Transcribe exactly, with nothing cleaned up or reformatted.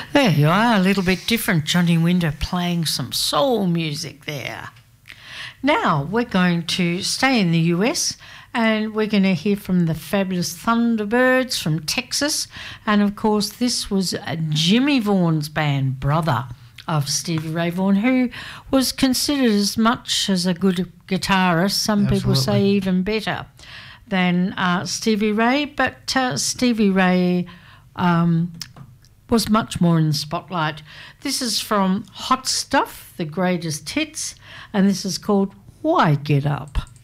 There you are, a little bit different. Johnny Winter playing some soul music there. Now we're going to stay in the U S and we're going to hear from the fabulous Thunderbirds from Texas. And, of course, this was Jimmy Vaughan's band, brother of Stevie Ray Vaughan, who was considered as much as a good guitarist, some Absolutely. people say even better than uh, Stevie Ray. But uh, Stevie Ray um, was much more in the spotlight. This is from Hot Stuff, the greatest hits, and this is called Why Get Up?